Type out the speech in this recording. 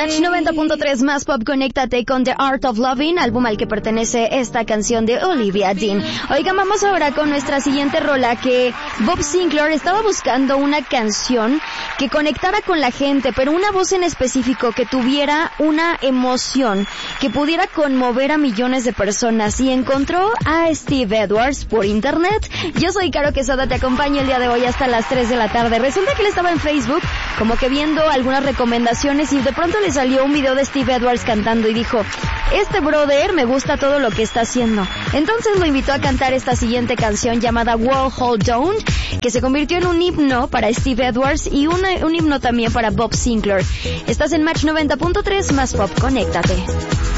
Match 90.3 más pop, conéctate con The Art of Loving, álbum al que pertenece esta canción de Olivia Dean. Oigan, vamos ahora con nuestra siguiente rola, que Bob Sinclair estaba buscando una canción que conectara con la gente, pero una voz en específico que tuviera una emoción, que pudiera conmover a millones de personas, y encontró a Steve Edwards por internet. Yo soy Caro Quesada, te acompaño el día de hoy hasta las 3 de la tarde. Resulta que él estaba en Facebook como que viendo algunas recomendaciones y de pronto le salió un video de Steve Edwards cantando y dijo, este brother me gusta todo lo que está haciendo. Entonces lo invitó a cantar esta siguiente canción llamada Wall Hold Down, que se convirtió en un himno para Steve Edwards y un himno también para Bob Sinclair. Estás en Match 90.3 más pop, conéctate.